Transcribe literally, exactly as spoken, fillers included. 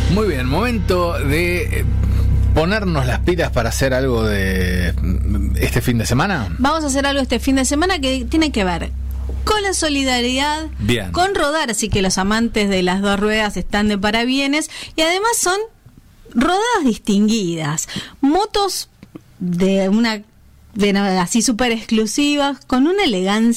Muy bien, momento de ponernos las pilas para hacer algo de este fin de semana. Vamos a hacer algo este fin de semana que tiene que ver con la solidaridad, Bien. con rodar, así que los amantes de las dos ruedas están de parabienes, y además son rodadas distinguidas, motos de una de, así súper exclusivas, con una elegancia